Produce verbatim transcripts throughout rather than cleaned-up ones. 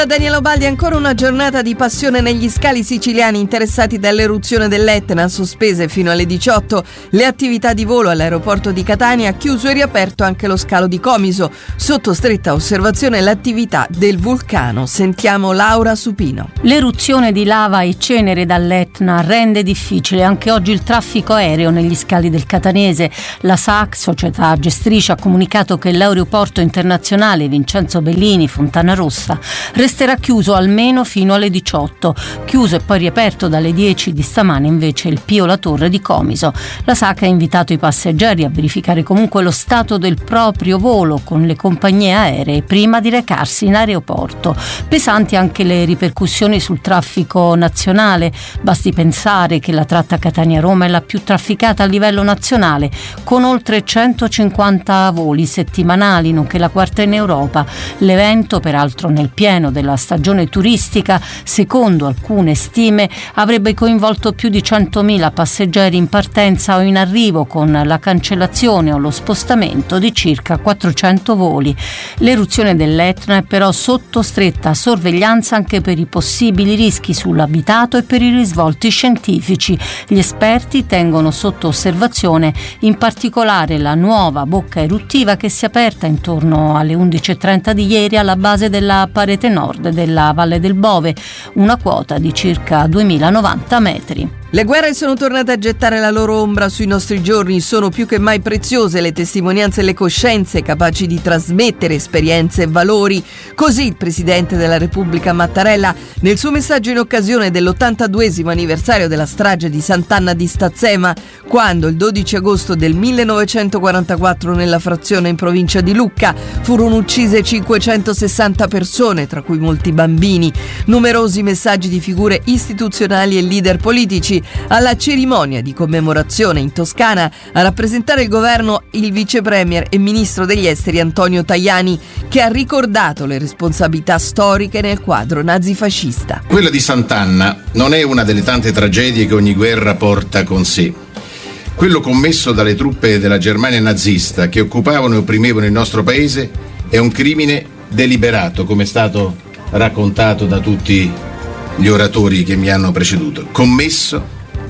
Daniele Obaldi, ancora una giornata di passione negli scali siciliani interessati dall'eruzione dell'Etna, sospese fino alle diciotto le attività di volo all'aeroporto di Catania, chiuso e riaperto anche lo scalo di Comiso, sotto stretta osservazione l'attività del vulcano. Sentiamo Laura Supino. L'eruzione di lava e cenere dall'Etna rende difficile anche oggi il traffico aereo negli scali del catanese. La S A C, società gestrice, ha comunicato che l'aeroporto internazionale Vincenzo Bellini Fontana Rossa resterà chiuso almeno fino alle diciotto. Chiuso e poi riaperto dalle dieci di stamane invece il Pio La Torre di Comiso. La S A C ha invitato i passeggeri a verificare comunque lo stato del proprio volo con le compagnie aeree prima di recarsi in aeroporto. Pesanti anche le ripercussioni sul traffico nazionale. Basti pensare che la tratta Catania-Roma è la più trafficata a livello nazionale, con oltre centocinquanta voli settimanali, nonché la quarta in Europa. L'evento, peraltro nel pieno del della stagione turistica, secondo alcune stime avrebbe coinvolto più di centomila passeggeri in partenza o in arrivo, con la cancellazione o lo spostamento di circa quattrocento voli. L'eruzione dell'Etna è però sotto stretta sorveglianza anche per i possibili rischi sull'abitato e per i risvolti scientifici. Gli esperti tengono sotto osservazione in particolare la nuova bocca eruttiva che si è aperta intorno alle undici e trenta di ieri alla base della parete nord della Valle del Bove, una quota di circa duemilanovanta metri. Le guerre sono tornate a gettare la loro ombra sui nostri giorni, sono più che mai preziose le testimonianze e le coscienze capaci di trasmettere esperienze e valori. Così il Presidente della Repubblica Mattarella, nel suo messaggio in occasione dell'ottantaduesimo anniversario della strage di Sant'Anna di Stazzema, quando il dodici agosto del millenovecentoquarantaquattro nella frazione in provincia di Lucca furono uccise cinquecentosessanta persone, tra cui molti bambini. Numerosi messaggi di figure istituzionali e leader politici. Alla cerimonia di commemorazione in Toscana a rappresentare il governo il vice premier e ministro degli esteri Antonio Tajani, che ha ricordato le responsabilità storiche nel quadro nazifascista. Quella di Sant'Anna non è una delle tante tragedie che ogni guerra porta con sé. Quello commesso dalle truppe della Germania nazista che occupavano e opprimevano il nostro paese è un crimine deliberato, come è stato raccontato da tutti gli oratori che mi hanno preceduto, commesso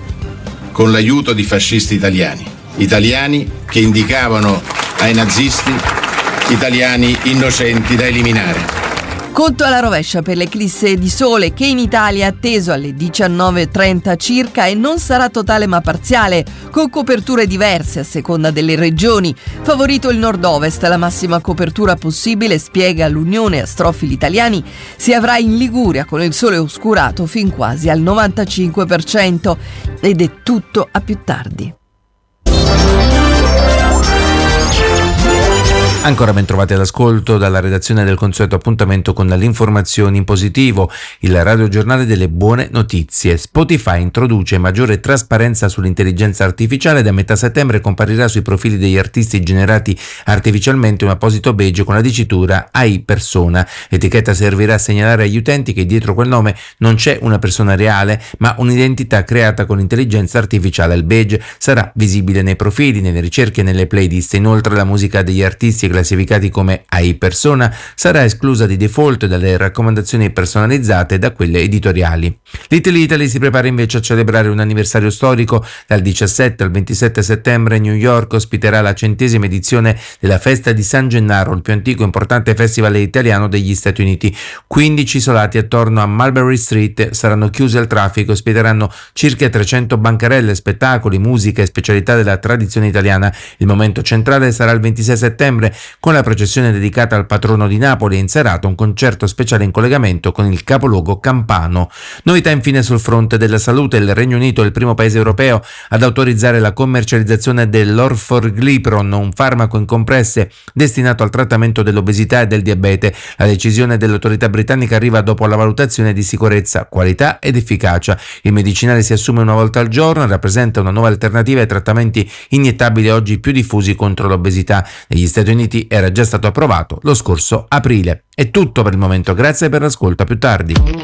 con l'aiuto di fascisti italiani, italiani che indicavano ai nazisti italiani innocenti da eliminare. Conto alla rovescia per l'eclisse di sole che in Italia è atteso alle diciannove e trenta circa e non sarà totale ma parziale, con coperture diverse a seconda delle regioni. Favorito il nord-ovest, la massima copertura possibile, spiega l'Unione Astrofili Italiani, si avrà in Liguria con il sole oscurato fin quasi al novantacinque per cento. Ed è tutto, a più tardi. Ancora ben trovati all'ascolto dalla redazione del consueto appuntamento con l'informazione in positivo, il radiogiornale delle buone notizie. Spotify introduce maggiore trasparenza sull'intelligenza artificiale. Da metà settembre comparirà sui profili degli artisti generati artificialmente un apposito badge con la dicitura A I persona. L'etichetta servirà a segnalare agli utenti che dietro quel nome non c'è una persona reale, ma un'identità creata con intelligenza artificiale. Il badge sarà visibile nei profili, nelle ricerche e nelle playlist. Inoltre la musica degli artisti classificati come A I persona sarà esclusa di default dalle raccomandazioni personalizzate da quelle editoriali. L'Italy Italy si prepara invece a celebrare un anniversario storico. Dal diciassette al ventisette settembre New York ospiterà la centesima edizione della festa di San Gennaro, il più antico e importante festival italiano degli Stati Uniti. quindici isolati attorno a Mulberry Street saranno chiusi al traffico e ospiteranno circa trecento bancarelle, spettacoli, musica e specialità della tradizione italiana. Il momento centrale sarà il ventisei settembre con la processione dedicata al patrono di Napoli e in serata un concerto speciale in collegamento con il capoluogo campano. Novità infine sul fronte della salute. Il Regno Unito è il primo paese europeo ad autorizzare la commercializzazione dell'orforglipron, un farmaco in compresse destinato al trattamento dell'obesità e del diabete. La decisione dell'autorità britannica arriva dopo la valutazione di sicurezza, qualità ed efficacia. Il medicinale si assume una volta al giorno e rappresenta una nuova alternativa ai trattamenti iniettabili oggi più diffusi contro l'obesità. Negli Stati Uniti era già stato approvato lo scorso aprile. È tutto per il momento, grazie per l'ascolto, a più tardi.